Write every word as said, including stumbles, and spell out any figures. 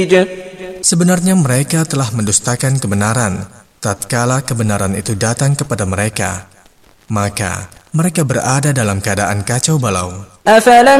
Sebenarnya mereka telah mendustakan kebenaran tatkala kebenaran itu datang kepada mereka. Maka mereka berada dalam keadaan kacau balau.